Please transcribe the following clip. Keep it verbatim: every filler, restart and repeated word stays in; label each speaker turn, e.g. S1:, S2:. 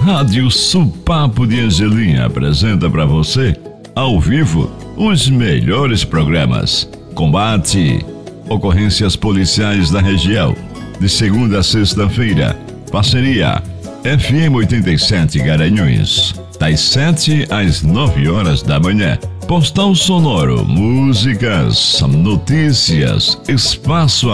S1: Rádio Supapo de Angelim apresenta para você, ao vivo, os melhores programas. Combate, ocorrências policiais da região, de segunda a sexta-feira. Parceria F M oitenta e sete Garanhuns, das sete às nove horas da manhã. Postal sonoro, músicas, notícias, espaço